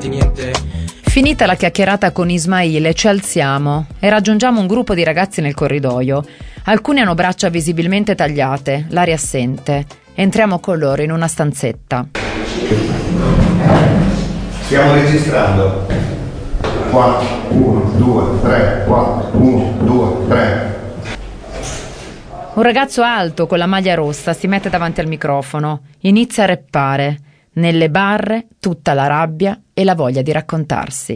dirti niente. Finita la chiacchierata con Ismail, ci alziamo e raggiungiamo un gruppo di ragazzi nel corridoio. Alcuni hanno braccia visibilmente tagliate, l'aria assente. Entriamo con loro in una stanzetta. Stiamo registrando. 4, 1, 2, 3, 4, 1, 2, 3. Un ragazzo alto con la maglia rossa si mette davanti al microfono, inizia a rappare. Nelle barre tutta la rabbia e la voglia di raccontarsi.